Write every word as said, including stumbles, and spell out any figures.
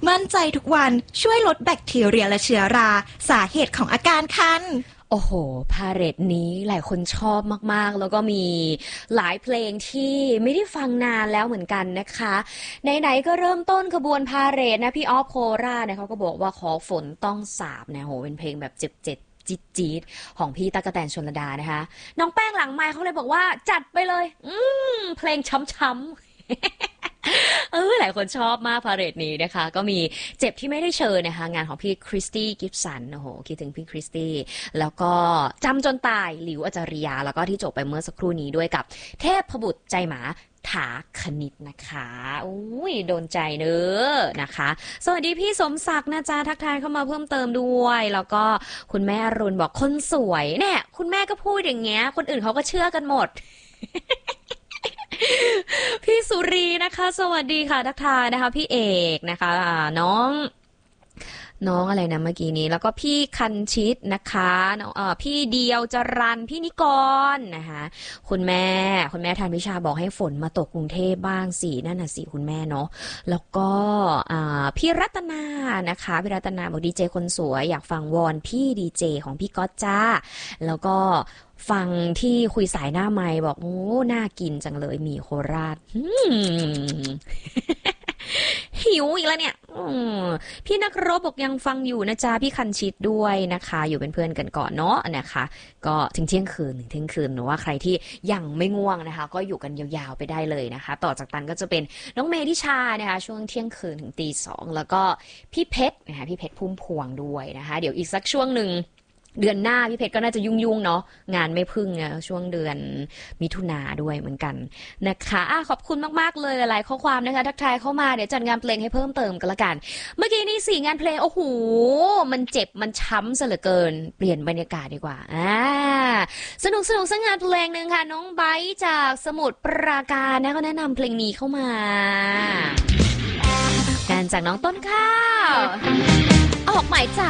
มั่นใจทุกวันช่วยลดแบคทีเรียและเชื้อราสาเหตุของอาการคันโอ้โหพาเหรดนี้หลายคนชอบมากๆแล้วก็มีหลายเพลงที่ไม่ได้ฟังนานแล้วเหมือนกันนะคะไหนๆก็เริ่มต้นขบวนพาเหรดนะพี่ออฟโคราชเนี่ยเขาก็บอกว่าขอฝนต้องสาบนะโหเป็นเพลงแบบเจ็บๆจี๊ดๆของพี่ตั๊กแตนชลดานะคะน้องแป้งหลังไมค์เขาเลยบอกว่าจัดไปเลยอืมเพลงช้ำๆเออหลายคนชอบมากพาเหรดนี้นะคะก็มีเจ็บที่ไม่ได้เชิญนะคะงานของพี่คริสตี้กิฟสันโอ้โหคิดถึงพี่คริสตี้แล้วก็จำจนตายหลิวอาจาริยาแล้วก็ที่จบไปเมื่อสักครู่นี้ด้วยกับเทพบุตรใจหมาถาคณิตนะคะอุ้ยโดนใจเนอะนะคะสวัสดีพี่สมศักดิ์นะจ๊ะทักทายเข้ามาเพิ่มเติมด้วยแล้วก็คุณแม่อรุณบอกคนสวยเนี่ยคุณแม่ก็พูดอย่างเงี้ยคนอื่นเขาก็เชื่อกันหมด พี่สุรีนะคะสวัสดีค่ะทักทายนะคะพี่เอกนะคะน้องน้องอะไรนะเมื่อกี้นี้แล้วก็พี่คันชิตนะคะน้องเอ่อพี่เดียวจรันพี่นิกรนะคะคุณแม่คุณแม่ทานวิชาบอกให้ฝนมาตกกรุงเทพบ้างสินั่นน่ะสิคุณแม่เนาะแล้วก็อ่าพี่รัตนานะคะพี่รัตนาบอกดีเจคนสวยอยากฟังวอนพี่ดีเจของพี่ก๊อตจ้าแล้วก็ฟังที่คุยสายหน้าไมค์บอกโอ้น่ากินจังเลยหมี่โคราช หิวอีกแล้วเนี่ยพี่นักรบบอกยังฟังอยู่นะจ๊ะพี่คันชิดด้วยนะคะอยู่เป็นเพื่อนกันก่อนเนาะนะคะก็ถึงเที่ยงคืนถึงเที่ยงคืนหรือว่าใครที่ยังไม่ง่วงนะคะก็อยู่กันยาวๆไปได้เลยนะคะต่อจากตันก็จะเป็นน้องเมธิชานะคะช่วงเที่ยงคืนถึงตีสองแล้วก็พี่เพชรนะคะพี่เพชรพุ่มพวงด้วยนะคะเดี๋ยวอีกสักช่วงหนึ่งเดือนหน้าพี่เพชรก็น่าจะยุ่งๆเนาะงานไม่พึ่งนะช่วงเดือนมิถุนาด้วยเหมือนกันนะคะอ่ะขอบคุณมากๆเลยหลายๆข้อความนะคะทักทายเข้ามาเดี๋ยวจัดงานเพลงให้เพิ่มเติมกันละกันเมื่อกี้นี้สี่งานเพลงโอ้โหมันเจ็บมันช้ำซะเหลือเกินเปลี่ยนบรรยากาศดีกว่าอ่าสนุกสนุกสักงานเพลงนึงค่ะน้องไบร์ทจากสมุทรปราการนะก็แนะนำเพลงนี้เข้ามาการจากน้องต้นข้าวออกหมายจับ